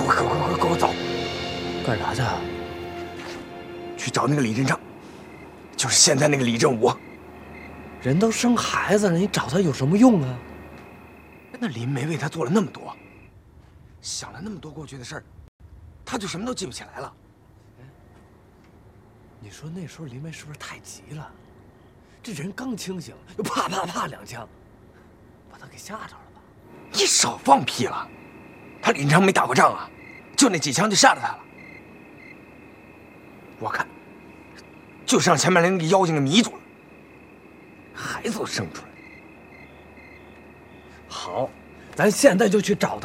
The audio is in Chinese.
快，跟我走！ 干啥去？ 去找那个李振昌，就是现在那个李振武。 人都生孩子了，你找他有什么用啊？ 那林梅为他做了那么多，想了那么多过去的事儿，他就什么都记不起来了。 你说那时候林梅是不是太急了？这人刚清醒，又啪啪啪2枪，把他给吓着了吧？ 你少放屁了！他李振昌没打过仗啊，就那几枪就吓着他了。我看，就是让前面那个妖精给迷住了，孩子都生不出来。 好，咱现在就去找他。